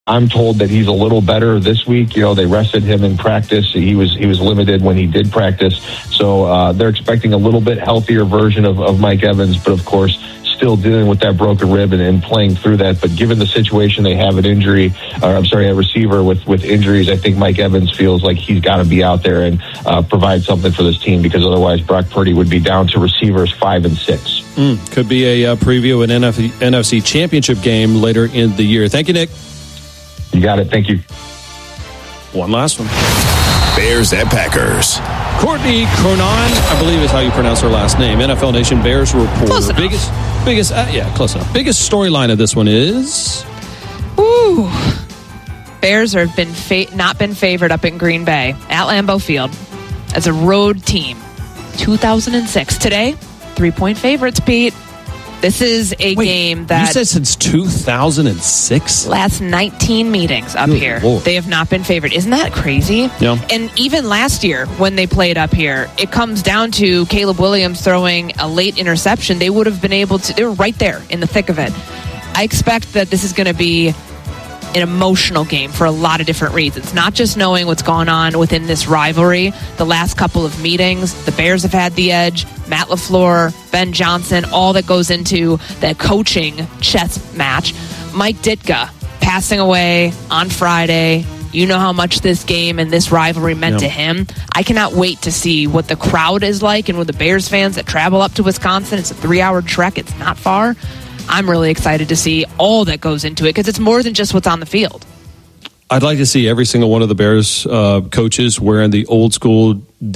I'm told that he's a little better this week. They rested him in practice. He was limited when he did practice. So they're expecting a little bit healthier version of Mike Evans, but of course, still dealing with that broken rib and playing through that. But given the situation they have at receiver with injuries, I think Mike Evans feels like he's got to be out there and provide something for this team, because otherwise Brock Purdy would be down to receivers 5 and 6. Could be a preview of an NFC Championship game later in the year. Thank you, Nick. You got it. Thank you. One last one. Bears at Packers. Courtney Cronin, I believe is how you pronounce her last name. NFL Nation Bears reporter. Close enough. Close enough. Biggest storyline of this one is... Bears have not been favored up in Green Bay at Lambeau Field as a road team. 2006. Today, 3-point favorites, Pete. This is a game that... You said since 2006? Last 19 meetings up here. Lord. They have not been favored. Isn't that crazy? Yeah. And even last year, when they played up here, it comes down to Caleb Williams throwing a late interception. They would have been able to... They were right there in the thick of it. I expect that this is going to be an emotional game for a lot of different reasons. Not just knowing what's gone on within this rivalry. The last couple of meetings, the Bears have had the edge. Matt LaFleur, Ben Johnson, all that goes into that coaching chess match. Mike Ditka passing away on Friday. You know how much this game and this rivalry meant to him. I cannot wait to see what the crowd is like and with the Bears fans that travel up to Wisconsin. It's a 3-hour trek. It's not far. I'm really excited to see all that goes into it, because it's more than just what's on the field. I'd like to see every single one of the Bears coaches wearing the old school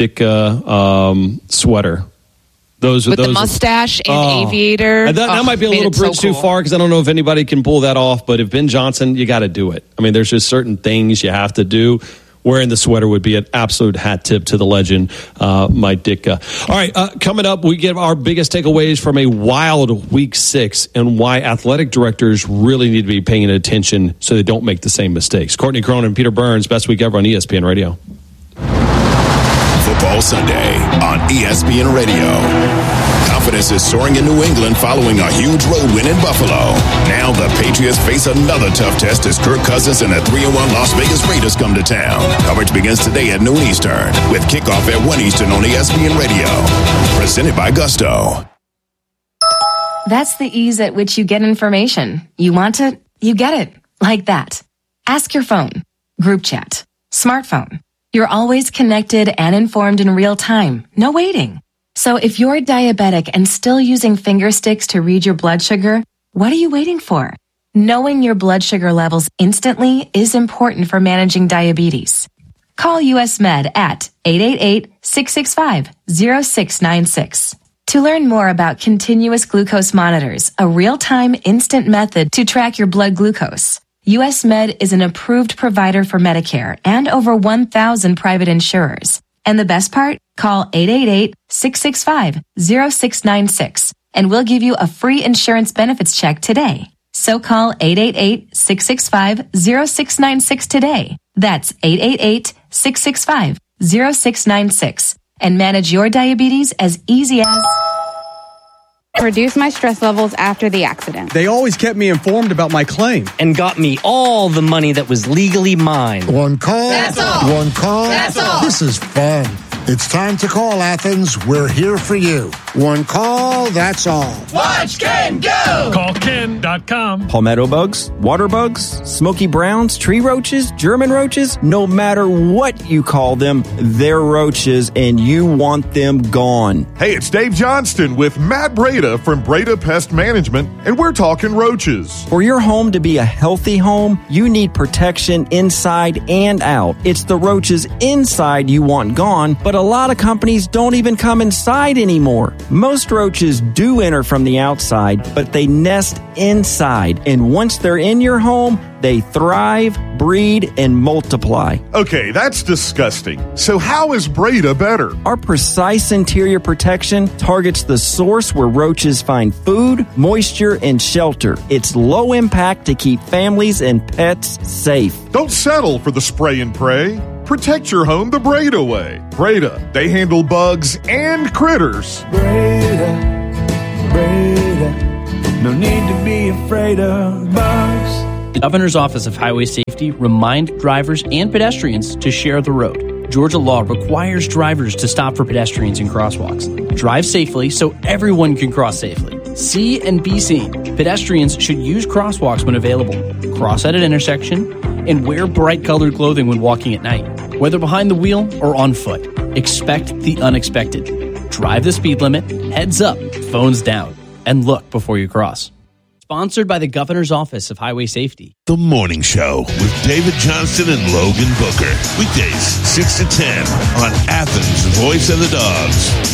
Ditka sweater. With the mustache and aviator. And that might be a little bridge too far, because I don't know if anybody can pull that off. But if Ben Johnson, you got to do it. I mean, there's just certain things you have to do. Wearing the sweater would be an absolute hat tip to the legend, Mike Ditka. All right, coming up, we get our biggest takeaways from a wild Week 6 and why athletic directors really need to be paying attention so they don't make the same mistakes. Courtney Cronin and Peter Burns, best week ever on ESPN Radio. Football Sunday on ESPN Radio. Confidence is soaring in New England following a huge road win in Buffalo. Now the Patriots face another tough test as Kirk Cousins and the 3-1 Las Vegas Raiders come to town. Coverage begins today at noon Eastern with kickoff at 1 Eastern on ESPN Radio. Presented by Gusto. That's the ease at which you get information. You want it, you get it. Like that. Ask your phone. Group chat. Smartphone. You're always connected and informed in real time. No waiting. So if you're diabetic and still using finger sticks to read your blood sugar, what are you waiting for? Knowing your blood sugar levels instantly is important for managing diabetes. Call US Med at 888-665-0696. To learn more about continuous glucose monitors, a real-time instant method to track your blood glucose. US Med is an approved provider for Medicare and over 1,000 private insurers. And the best part? Call 888-665-0696 and we'll give you a free insurance benefits check today. So call 888-665-0696 today. That's 888-665-0696 and manage your diabetes as easy as... Reduce my stress levels after the accident. They always kept me informed about my claim. And got me all the money that was legally mine. One call. That's all. One call. That's all. This is fun. It's time to call, Athens. We're here for you. One call, that's all. Watch Ken go! CallKen.com. Palmetto bugs, water bugs, smoky browns, tree roaches, German roaches. No matter what you call them, they're roaches and you want them gone. Hey, it's Dave Johnston with Matt Breda from Breda Pest Management, and we're talking roaches. For your home to be a healthy home, you need protection inside and out. It's the roaches inside you want gone, but a lot of companies don't even come inside anymore. Most roaches do enter from the outside, but they nest inside. And once they're in your home, they thrive, breed, and multiply. Okay, that's disgusting. So how is Breda better? Our precise interior protection targets the source where roaches find food, moisture, and shelter. It's low impact to keep families and pets safe. Don't settle for the spray and pray. Protect your home the Breda way. Breda, they handle bugs and critters. Breda, no need to be afraid of bugs. The Governor's Office of Highway Safety remind drivers and pedestrians to share the road. Georgia law requires drivers to stop for pedestrians in crosswalks. Drive safely so everyone can cross safely. See and be seen. Pedestrians should use crosswalks when available, cross at an intersection, and wear bright-colored clothing when walking at night. Whether behind the wheel or on foot, expect the unexpected. Drive the speed limit, heads up, phones down, and look before you cross. Sponsored by the Governor's Office of Highway Safety. The Morning Show with David Johnston and Logan Booker. Weekdays, 6 to 10 on Athens' Voice of the Dogs.